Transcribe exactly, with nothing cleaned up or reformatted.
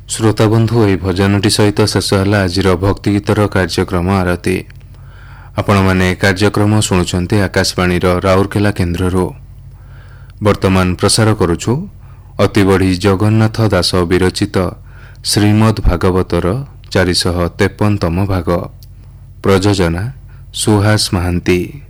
श्रोताबंधु ଏହି ଭଜନଟି ସହିତ ଶେଷ ହେଲା ଆଜିର ଭକ୍ତିଗୀତର କାର୍ଯ୍ୟକ୍ରମ ଆରତି। ଆପଣମାନେ କାର୍ଯ୍ୟକ୍ରମ ଶୁଣୁଛନ୍ତି ଆକାଶବାଣୀର ରାଉରକେଲା କେନ୍ଦ୍ରରୁ। ବର୍ତ୍ତମାନ ପ୍ରସାର କରୁଛୁ ଅତିବଡ଼ି ଜଗନ୍ନାଥ ଦାସ ବିରଚିତ ଶ୍ରୀମଦ୍ ଭାଗବତର ଚାରିଶହ ତେପନତମ ଭାଗ। ପ୍ରଯୋଜନା ସୁହାସ ମହାନ୍ତି।